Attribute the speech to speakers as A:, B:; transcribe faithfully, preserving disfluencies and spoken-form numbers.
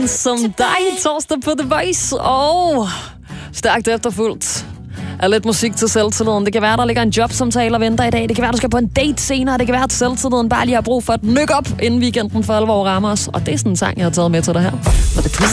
A: En som dig, torsdag på The Voice. Og oh, stærkt efterfulgt af lidt musik til selvtilliden. Det kan være, der ligger en jobsamtale og venter i dag. Det kan være, du skal på en date senere. Det kan være, at selvtilliden bare lige har brug for et nyk op, inden weekenden for alvor rammer os. Og det er sådan en sang, jeg har taget med til dig her.